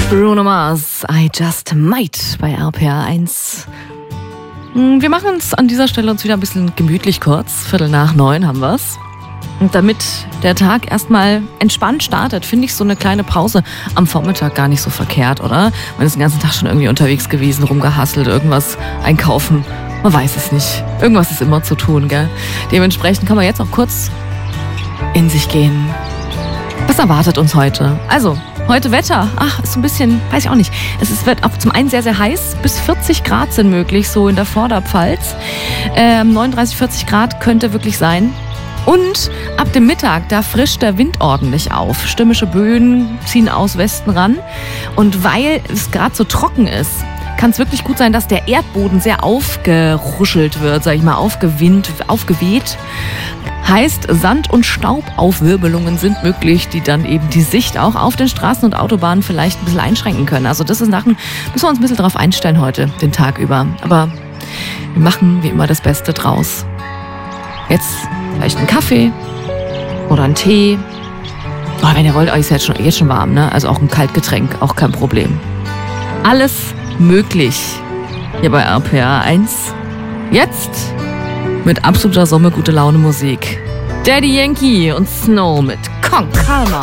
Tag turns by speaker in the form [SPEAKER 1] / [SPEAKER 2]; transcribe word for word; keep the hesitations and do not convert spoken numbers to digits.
[SPEAKER 1] Bruno Mars, I Just Might bei R P R eins. Wir machen es an dieser Stelle uns wieder ein bisschen gemütlich kurz. Viertel nach neun haben wir es. Und damit der Tag erstmal entspannt startet, finde ich so eine kleine Pause am Vormittag gar nicht so verkehrt, oder? Man ist den ganzen Tag schon irgendwie unterwegs gewesen, rumgehasselt, irgendwas einkaufen. Man weiß es nicht. Irgendwas ist immer zu tun, gell? Dementsprechend kann man jetzt auch kurz in sich gehen. Was erwartet uns heute? Also, heute Wetter. Ach, ist so ein bisschen, weiß ich auch nicht. Es ist, wird auch zum einen sehr, sehr heiß. Bis vierzig Grad sind möglich, so in der Vorderpfalz. Ähm, neununddreißig, vierzig Grad könnte wirklich sein. Und ab dem Mittag, da frischt der Wind ordentlich auf. Stürmische Böen ziehen aus Westen ran. Und weil es gerade so trocken ist, kann es wirklich gut sein, dass der Erdboden sehr aufgeruschelt wird, sag ich mal, aufgewind, aufgeweht. Heißt, Sand- und Staubaufwirbelungen sind möglich, die dann eben die Sicht auch auf den Straßen und Autobahnen vielleicht ein bisschen einschränken können. Also das ist Sachen, müssen wir uns ein bisschen drauf einstellen heute, den Tag über. Aber wir machen wie immer das Beste draus. Jetzt vielleicht einen Kaffee oder einen Tee. Oh, wenn ihr wollt, euch ist jetzt schon, jetzt schon warm, ne? Also auch ein Kaltgetränk, auch kein Problem. Alles möglich hier bei R P R eins. Jetzt mit absoluter Sommer gute Laune Musik. Daddy Yankee und Snow mit Con Calma.